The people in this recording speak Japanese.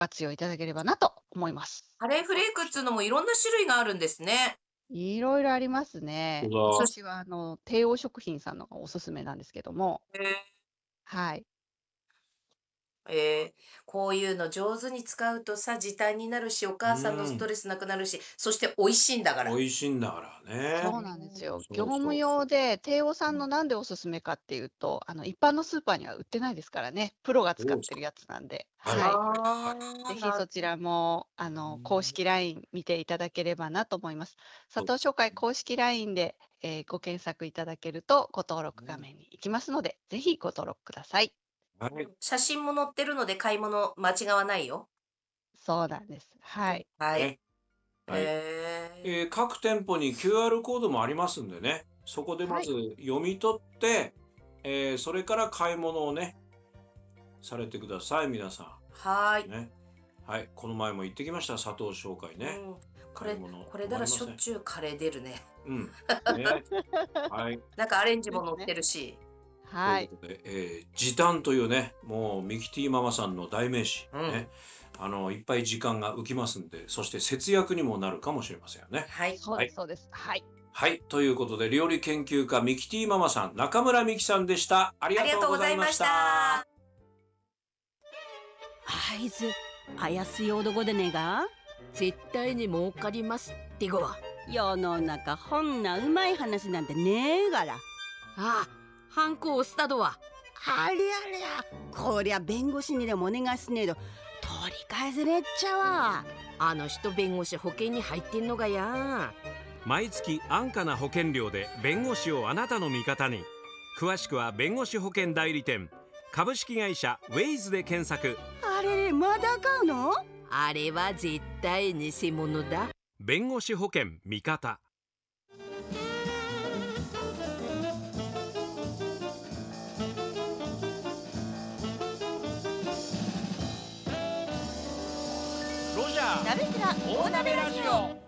活用いただければなと思います。 カレーフレークっていうのもいろんな種類があるんですね。 いろいろありますね。 そうだ。 私は帝王食品さんのがおすすめなんですけども、はい。 こういうの上手に使うとさ、時短になるし、お母さんのストうん。 レスなくなるし、そして美味しいんだから。 美味しいんだからね。 そうなんですよ。業そうそう務用で、帝王さんうん。 のなんでおすすめかっていうと、一般のスーパーには売ってないですからね。プロが使そうですか。 ってるやつなんで。 はいはい。 はいはい。 ああ、 ぜひそちらも、公式 LINE 見ていただければなと思います。 そう佐藤商会公式 LINE で、ご検索いただけると、ご登録画うん。 面に行きますので、ぜひご登録ください。 はい。 写真も載ってるので買い物間違わないよ。 そうなんです。はい。 はい。 ね。はい。 え各店舗に QR コードもありますんでね、そこでまはい。 ず読み取って、それから買い物をね、されてください、皆さはーん。ね。はい。この前も行ってきました、佐藤商会い。 ね。 これ、 買い物これならしょ止まりません。 っちゅうカレー出るね。 うん。ね。はい。 なんかアレンジも載っですね。 てるし。 とはい。 いうことで、時短というね、もうミキティママさんの代名詞、 うん。 ね。いっぱい時間が浮きますんで、そして節約にもなるかもしれませんよね。 はい。 はそうです、そうです。はい。 はい。ということで、料理研究家ミキティママさん、中村美希さんでした。ありありがとうがとうごございましざいました。 た。 あいつ怪しい男でねえが。 絶対に儲かりますってごわ。 世の中ほんなうまい話なんてねえがら。 ああ、ハンコ押したどわ。 ありゃりゃ、こりゃ弁護士にでもお願いしねえと取り返せねえっちゃわ。 あの人弁護士保険に入ってんのがや。 毎月安価な保険料で弁護士をあなたの味方に。詳しくは弁護士保険代理店株式会社ウェイズで検索。 あれれ、まだ買うの？ あれは絶対偽物だ。 弁護士保険味方。 ロジャー鍋倉大鍋ラジオ。